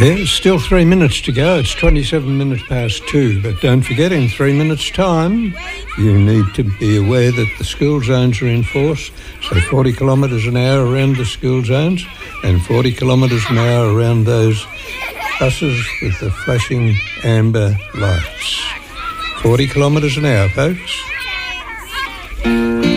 There's still 3 minutes to go. It's 27 minutes past 2, but don't forget, in 3 minutes' time, you need to be aware that the school zones are in force, so 40 kilometres an hour around the school zones and 40 kilometres an hour around those buses with the flashing amber lights. 40 kilometres an hour, folks.